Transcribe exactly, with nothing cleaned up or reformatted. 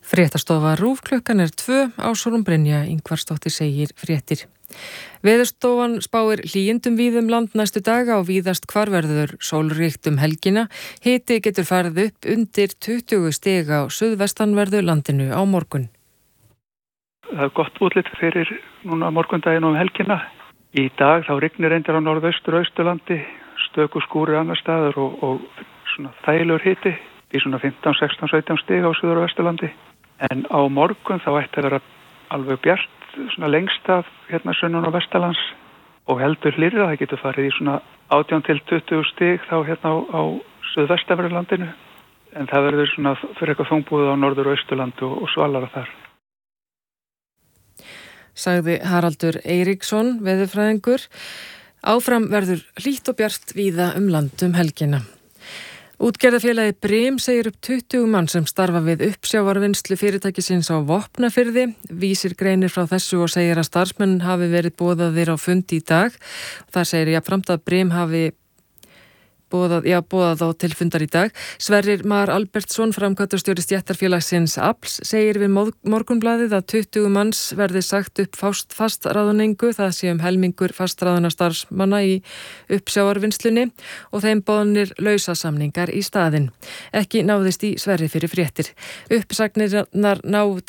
Fréttastofa RÚV klukkan er tvö, Ásrún Brynja Ingvarsdóttir segir fréttir. Veðurstofan spáir hlýindum víðum land næstu daga og víðast hvar verður sólríkt um helgina. Hiti getur farið upp undir tuttugu stig á suðvestanverðu landinu á morgun. Það er gott útlit fyrir núna morgundaginn og um helgina. Í dag þá rignir reyndar á norðaustur og austurlandi, stöku skúrir annar staðar og, og svona þægilegur hiti í svona fimmtán, sextán, sautján stig á suður og vesturlandi. En á morgun þá ætti að vera alveg bjart svona lengst af hérna sunnan og vesturlands og heldur hlýrra. Það getur farið í svona átján til tuttugu stig þá hérna á, á suðvestanverðu landinu. En það verður svona fyrir eitthvað þungbúið á norður og austurland og, og svalara þar. Sagði Haraldur Eiríksson, veðurfræðingur. Áfram verður hlýtt og bjart víða um land um helgina. Útgerðarfélagið Brim segir upp tuttugu mann sem starfa við uppsjávarvinnslu fyrirtækisins á Vopnafirði. Vísir greinir frá þessu og segir að starfsmenn hafi verið boðaðir á fundi í dag. Það segir jafnframt að Brim hafi boðað, já, boðað á til fundar í dag. Sverrir Mar Albertsson, framkvæmdastjóri stéttarfélagsins Afls, segir við Morgunblaðið að tuttugu manns verði sagt upp fast, fastráðningu, það sé um helmingur fastráðuna starfsmanna í uppsjávarvinnslunni og þeim boðnir lausasamningar í staðinn. Ekki náðist í Sverri fyrir fréttir. Uppsagnirnar ná